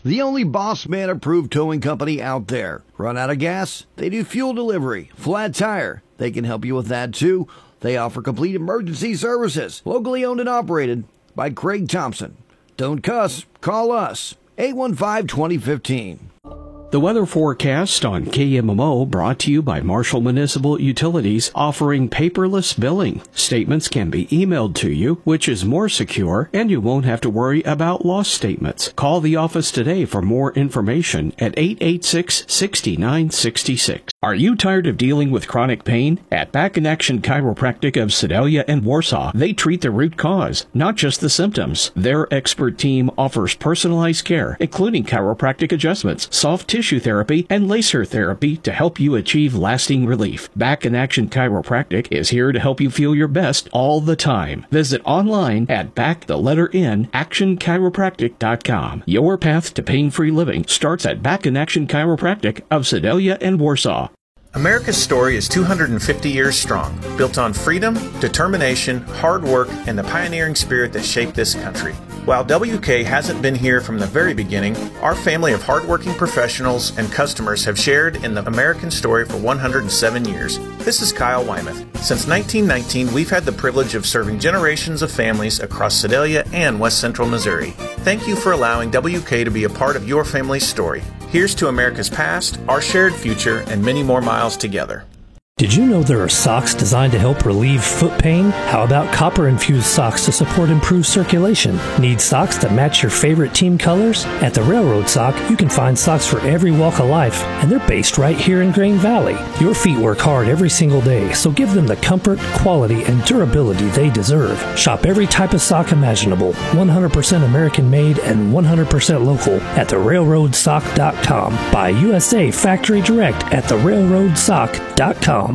The only Boss Man approved towing company out there. Run out of gas? They do fuel delivery. Flat tire? They can help you with that too. They offer complete emergency services. Locally owned and operated by Craig Thompson. Don't cuss. Call us. 815-2015. The weather forecast on KMMO brought to you by Marshall Municipal Utilities, offering paperless billing. Statements can be emailed to you, which is more secure, and you won't have to worry about lost statements. Call the office today for more information at 886-6966. Are you tired of dealing with chronic pain? At Back in Action Chiropractic of Sedalia and Warsaw, they treat the root cause, not just the symptoms. Their expert team offers personalized care, including chiropractic adjustments, soft tissue therapy, and laser therapy to help you achieve lasting relief. Back in Action Chiropractic is here to help you feel your best all the time. Visit online at actionchiropractic.com. Your path to pain-free living starts at Back in Action Chiropractic of Sedalia and Warsaw. America's story is 250 years strong, built on freedom, determination, hard work, and the pioneering spirit that shaped this country. While WK hasn't been here from the very beginning, our family of hardworking professionals and customers have shared in the American story for 107 years. This is Kyle Wymuth. Since 1919, we've had the privilege of serving generations of families across Sedalia and West Central Missouri. Thank you for allowing WK to be a part of your family's story. Here's to America's past, our shared future, and many more miles together. Did you know there are socks designed to help relieve foot pain? How about copper-infused socks to support improved circulation? Need socks that match your favorite team colors? At the Railroad Sock, you can find socks for every walk of life, and they're based right here in Grain Valley. Your feet work hard every single day, so give them the comfort, quality, and durability they deserve. Shop every type of sock imaginable, 100% American-made and 100% local at therailroadsock.com. Buy USA Factory Direct at therailroadsock.com.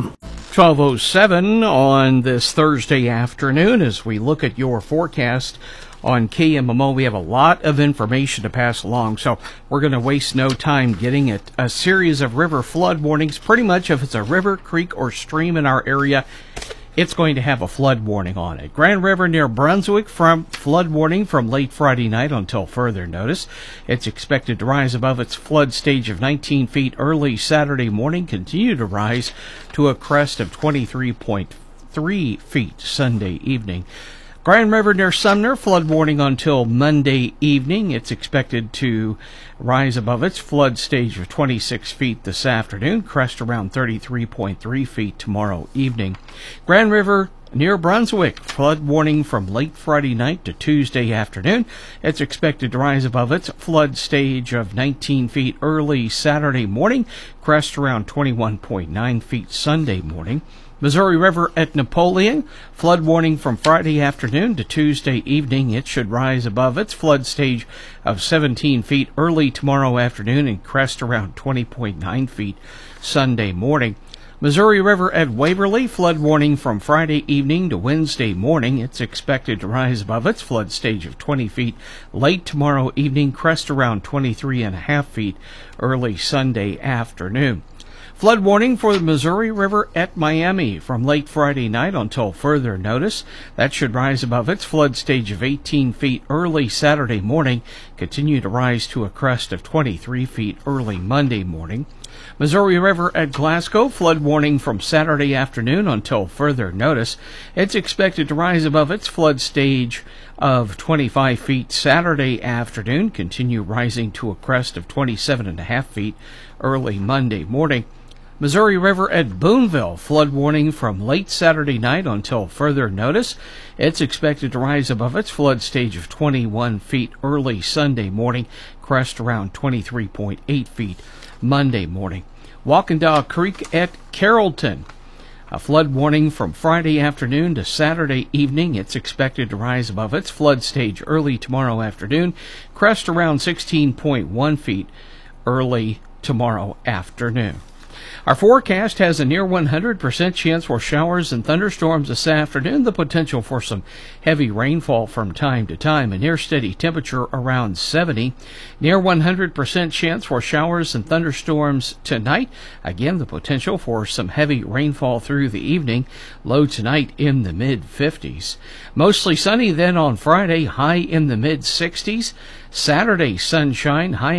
12:07 on this Thursday afternoon. As we look at your forecast on KMMO, we have a lot of information to pass along, so we're going to waste no time getting it. A series of river flood warnings. Pretty much if it's a river, creek, or stream in our area, it's going to have a flood warning on it. Grand River near Brunswick, from flood warning from late Friday night until further notice. It's expected to rise above its flood stage of 19 feet early Saturday morning, continue to rise to a crest of 23.3 feet Sunday evening. Grand River near Sumner, flood warning until Monday evening. It's expected to rise above its flood stage of 26 feet this afternoon, crest around 33.3 feet tomorrow evening. Grand River near Brunswick, flood warning from late Friday night to Tuesday afternoon. It's expected to rise above its flood stage of 19 feet early Saturday morning, crest around 21.9 feet Sunday morning. Missouri River at Napoleon, flood warning from Friday afternoon to Tuesday evening. It should rise above its flood stage of 17 feet early tomorrow afternoon and crest around 20.9 feet Sunday morning. Missouri River at Waverly, flood warning from Friday evening to Wednesday morning. It's expected to rise above its flood stage of 20 feet late tomorrow evening, crest around 23.5 feet early Sunday afternoon. Flood warning for the Missouri River at Miami from late Friday night until further notice. That should rise above its flood stage of 18 feet early Saturday morning, continue to rise to a crest of 23 feet early Monday morning. Missouri River at Glasgow, flood warning from Saturday afternoon until further notice. It's expected to rise above its flood stage of 25 feet Saturday afternoon, continue rising to a crest of 27.5 feet early Monday morning. Missouri River at Boonville, flood warning from late Saturday night until further notice. It's expected to rise above its flood stage of 21 feet early Sunday morning, crest around 23.8 feet Monday morning. Walkendale Creek at Carrollton, a flood warning from Friday afternoon to Saturday evening. It's expected to rise above its flood stage early tomorrow afternoon, crest around 16.1 feet early tomorrow afternoon. Our forecast has a near 100% chance for showers and thunderstorms this afternoon, the potential for some heavy rainfall from time to time, a near steady temperature around 70. Near 100% chance for showers and thunderstorms tonight. Again, the potential for some heavy rainfall through the evening, low tonight in the mid-50s. Mostly sunny then on Friday, high in the mid-60s. Saturday, sunshine, high